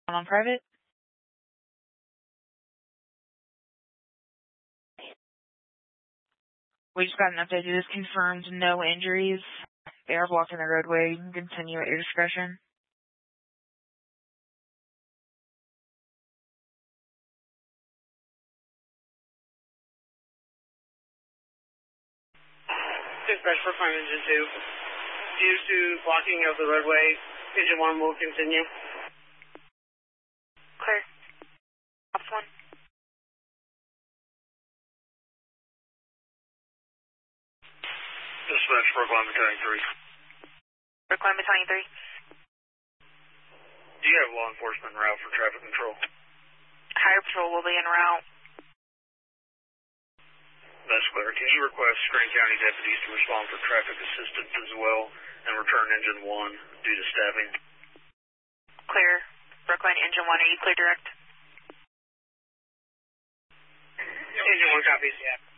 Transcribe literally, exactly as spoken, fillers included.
on private. We just got an update. It is confirmed no injuries. They are blocking the roadway. You can continue at your discretion. Dispatch for Climb Engine two. Due to blocking of the roadway, Engine one will continue. Clear. Ops one. Dispatch for Climb Battalion three. For Climb Battalion three. Do you have law enforcement en route for traffic control? Higher patrol will be en route. That's clear. Can you request Scranton County deputies to respond for traffic assistance as well and return Engine one due to staffing? Clear. Brooklyn, Engine one, are you clear direct? Engine one copies, yeah.